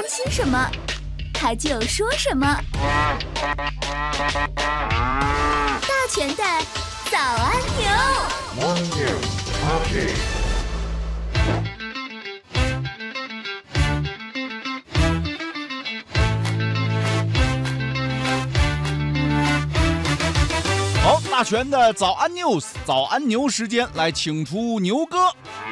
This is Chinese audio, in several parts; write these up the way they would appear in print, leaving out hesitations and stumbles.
心什么，他就说什么。大全的早安牛。 好，大全的早安 news， 早安牛时间，来请出牛哥。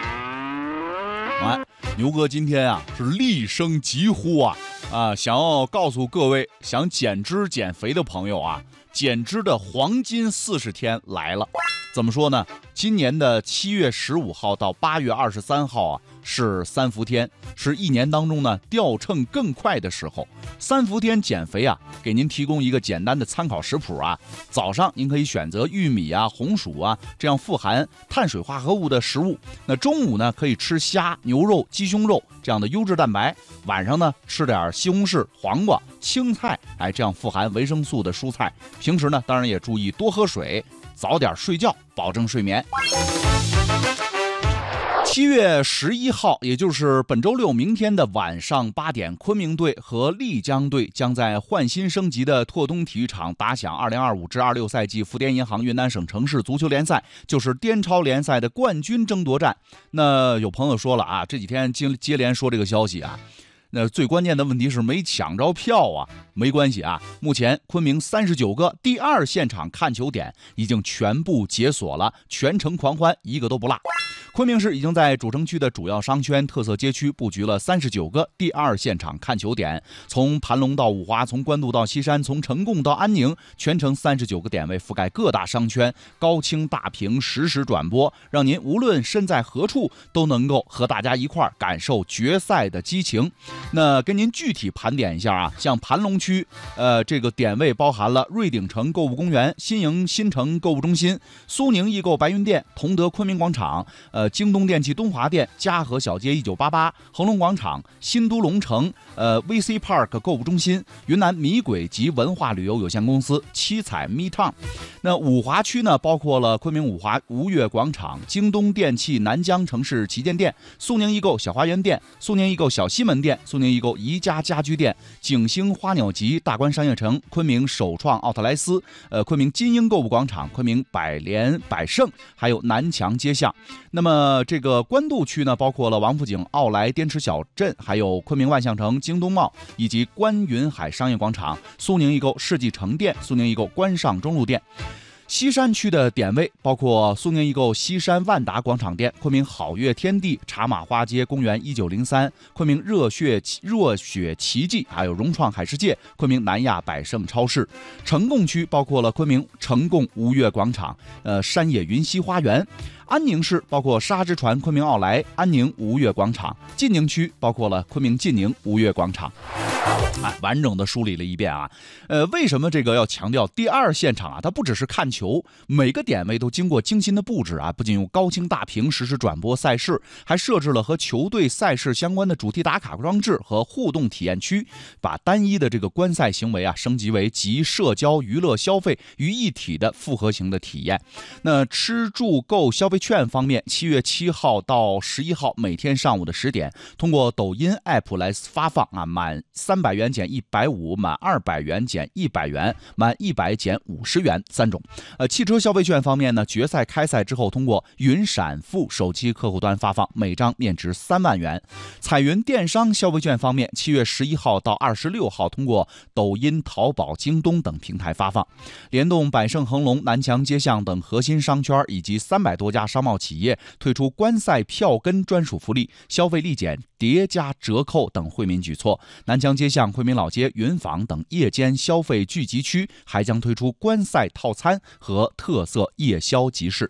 牛哥今天啊是厉声疾呼想要告诉各位想减脂减肥的朋友减脂的黄金40天来了。怎么说呢？今年的7月15号到8月23号是3伏天，是一年当中呢掉秤更快的时候。3伏天减肥给您提供一个简单的参考食谱早上您可以选择玉米红薯这样富含碳水化合物的食物。那中午呢可以吃虾、牛肉、鸡胸肉这样的优质蛋白。晚上呢吃点西红柿、黄瓜、青菜，这样富含维生素的蔬菜。平时呢当然也注意多喝水，早点睡觉，保证睡眠。7月11号，也就是本周六明天的晚上8点，昆明队和丽江队将在焕新升级的拓东体育场打响2025-26赛季福建银行云南省城市足球联赛，就是滇超联赛的冠军争夺战。那有朋友说了这几天接连说这个消息那最关键的问题是没抢着票没关系目前昆明39个第二现场看球点已经全部解锁了，全程狂欢，一个都不落。昆明市已经在主城区的主要商圈、特色街区布局了39个第二现场看球点，从盘龙到五华，从官渡到西山，从成贡到安宁，全程39个点位覆盖各大商圈，高清大屏实时转播，让您无论身在何处都能够和大家一块感受决赛的激情。那跟您具体盘点一下像盘龙区这个点位包含了瑞鼎城购物公园、新营新城购物中心、苏宁易购白云店、同德昆明广场、京东电器东华店、嘉禾小街1988、恒隆广场、新都龙城、VC Park 购物中心、云南米轨及文化旅游有限公司、七彩 MeTown。那五华区呢，包括了昆明五华吴越广场、京东电器南疆城市旗舰店、苏宁易购小花园店、苏宁易购小西门店、苏宁易购宜家家居店、景星花鸟集、大观商业城、昆明首创奥特莱斯、昆明金鹰购物广场、昆明百联百盛，还有南墙街巷。那么这个官渡区呢，包括了王府井、奥莱、滇池小镇，还有昆明万象城、京东茂以及观云海商业广场、苏宁易购世纪城店、苏宁易购关上中路店。西山区的点位包括苏宁易购西山万达广场店、昆明好月天地、茶马花街公园1903、昆明热血奇迹，还有融创海世界、昆明南亚百盛超市。成贡区包括了昆明成贡吴越广场、山野云溪花园。安宁市包括沙之船昆明奥莱、安宁吴越广场。晋宁区包括了昆明晋宁吴越广场。完整的梳理了一遍为什么这个要强调第二现场它不只是看球，每个点位都经过精心的布置不仅用高清大屏实时转播赛事，还设置了和球队赛事相关的主题打卡装置和互动体验区，把单一的这个观赛行为升级为集社交、娱乐、消费于一体的复合型的体验。那吃住购消费券方面，7月7号到11号每天上午的10点，通过抖音 App 来发放满300元减150，满200元减100元，满100减50元3种。汽车消费券方面呢，决赛开赛之后通过云闪付手机客户端发放，每张面值3万元。彩云电商消费券方面，7月11号到26号通过抖音、淘宝、京东等平台发放。联动百盛、恒隆、南墙街巷等核心商圈以及300多家商贸企业推出观赛票根专属福利、消费立减、叠加折扣等惠民举措。南墙街巷、昆明老街、云坊等夜间消费聚集区还将推出观赛套餐和特色夜宵集市。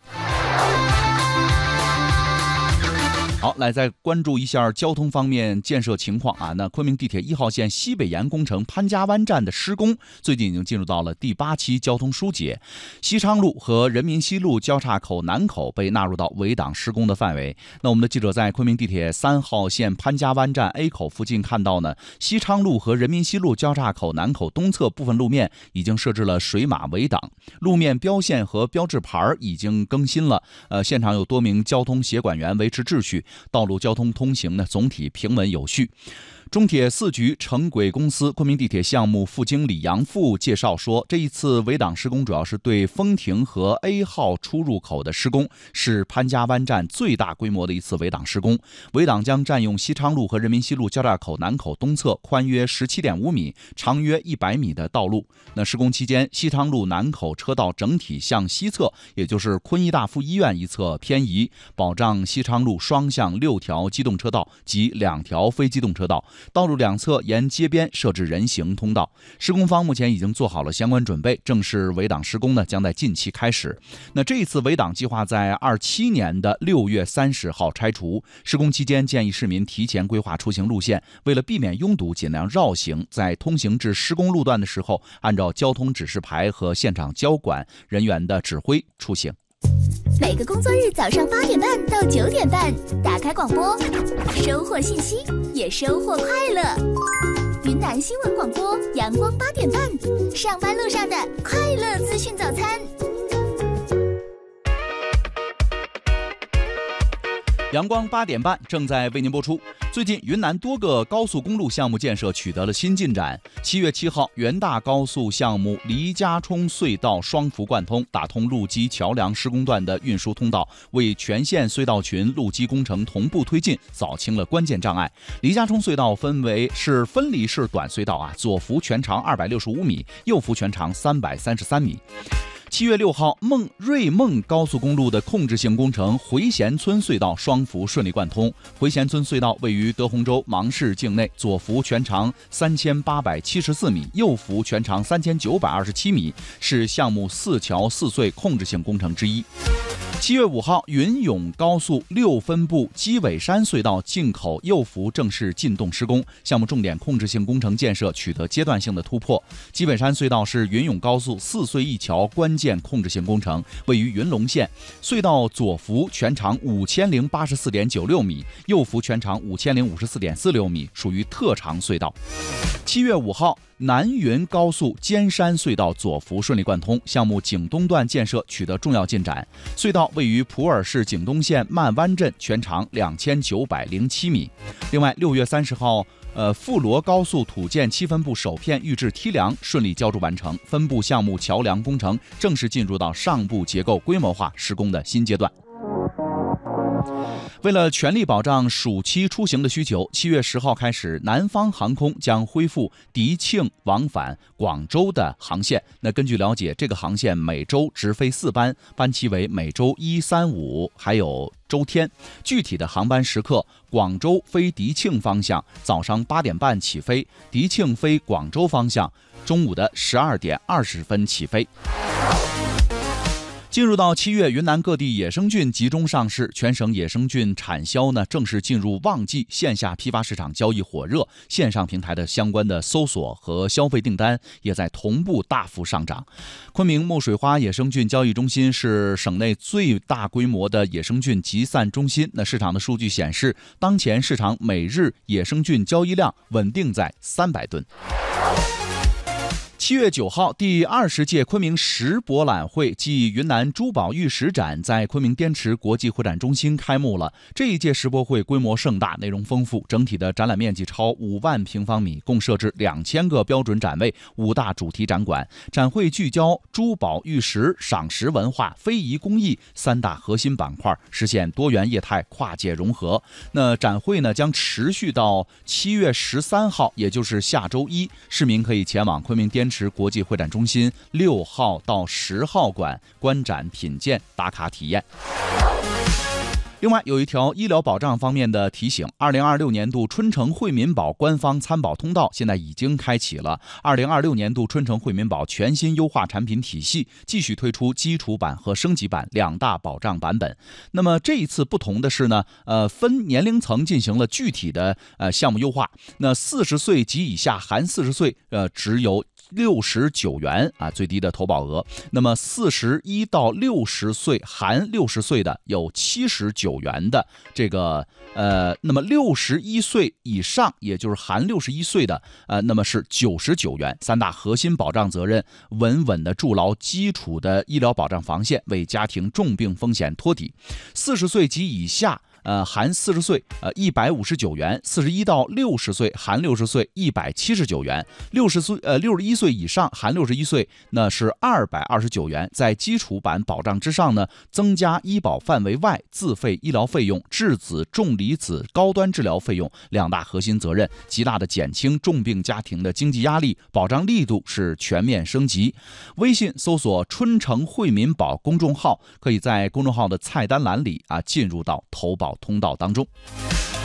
好，来再关注一下交通方面建设情况那昆明地铁1号线西北沿工程潘家湾站的施工最近已经进入到了第8期交通疏解，西昌路和人民西路交叉口南口被纳入到围挡施工的范围。那我们的记者在昆明地铁3号线潘家湾站 A 口附近看到呢，西昌路和人民西路交叉口南口东侧部分路面已经设置了水马围挡，路面标线和标志牌已经更新了。现场有多名交通协管员维持秩序，道路交通通行呢总体平稳有序。 中铁4局城轨公司昆明地铁项目副经理杨富介绍说，这一次围挡施工主要是对丰亭和 A 号出入口的施工，是潘家湾站最大规模的一次围挡施工。围挡将占用西昌路和人民西路交叉口南口东侧宽约17.5米、长约100米的道路。那施工期间，西昌路南口车道整体向西侧，也就是昆医大附医院一侧偏移，保障西昌路双向6条机动车道及2条非机动车道。道路两侧沿街边设置人行通道。施工方目前已经做好了相关准备，正式围挡施工呢将在近期开始。那这一次围挡计划在27年的6月30号拆除。施工期间建议市民提前规划出行路线，为了避免拥堵，尽量绕行，在通行至施工路段的时候，按照交通指示牌和现场交管人员的指挥出行。 每个工作日早上8点半到9点半，打开广播，收获信息，也收获快乐。云南新闻广播，阳光8点半，上班路上的快乐资讯早餐。 阳光8点半正在为您播出。最近，云南多个高速公路项目建设取得了新进展。7月7号，原大高速项目黎家冲隧道双幅贯通，打通路基桥梁施工段的运输通道，为全线隧道群路基工程同步推进扫清了关键障碍。黎家冲隧道分离式短隧道左幅全长265米，右幅全长333米。7月6号，瑞孟高速公路的控制性工程回贤村隧道双幅顺利贯通。回贤村隧道位于德宏州芒市境内，左幅全长3874米，右幅全长3927米，是项目4桥4隧控制性工程之一。7月5号，云永高速6分部鸡尾山隧道进口右幅正式进洞施工，项目重点控制性工程建设取得阶段性的突破。鸡尾山隧道是云永高速4隧一桥关键控制性工程，位于云龙县。隧道左幅全长5084.96米，右幅全长5054.46米，属于特长隧道。7月5号，南云高速尖山隧道左幅顺利贯通，项目景东段建设取得重要进展。隧道位于普洱市景东县曼湾镇，全长2907米。另外，6月30号，富罗高速土建7分部首片预制梯梁顺利浇筑完成，分部项目桥梁工程正式进入到上部结构规模化施工的新阶段。为了全力保障暑期出行的需求，7月10号开始，南方航空将恢复迪庆往返广州的航线。那根据了解，这个航线每周直飞4班，班期为每周1、3、5，还有周天。具体的航班时刻：广州飞迪庆方向早上8点半起飞，迪庆飞广州方向中午的12点20分起飞。进入到7月，云南各地野生菌集中上市，全省野生菌产销呢正式进入旺季，线下批发市场交易火热，线上平台的相关的搜索和消费订单也在同步大幅上涨。昆明木水花野生菌交易中心是省内最大规模的野生菌集散中心。那市场的数据显示，当前市场每日野生菌交易量稳定在300吨。7月9号，第20届昆明石博览会暨云南珠宝玉石展在昆明滇池国际会展中心开幕了。这一届石博会规模盛大，内容丰富，整体的展览面积超5万平方米，共设置2000个标准展位，5大主题展馆。展会聚焦珠宝玉石、赏石文化、非遗工艺3大核心板块，实现多元业态跨界融合。那展会呢将持续到7月13号，也就是下周一，市民可以前往昆明滇池国际会展中心6号到10号馆观展品鉴打卡体验。另外有一条医疗保障方面的提醒，2026年度春城惠民保官方参保通道现在已经开启了。2026年度春城惠民保全新优化产品体系，继续推出基础版和升级版2大保障版本。那么这一次不同的是呢，分年龄层进行了具体的项目优化。那40岁及以下含40岁只有69元最低的投保额。那么41到60岁含60岁的有79元的这个那么61岁以上，也就是含61岁的那么是99元。3大核心保障责任，稳稳的筑牢基础的医疗保障防线，为家庭重病风险托底。40岁及以下含40岁159元；41到60岁含60岁179元；61岁以上含61岁那是229元。在基础版保障之上呢，增加医保范围外自费医疗费用、质子、重离子高端治疗费用2大核心责任，极大的减轻重病家庭的经济压力，保障力度是全面升级。微信搜索春城惠民保公众号，可以在公众号的菜单栏里进入到投保通道当中。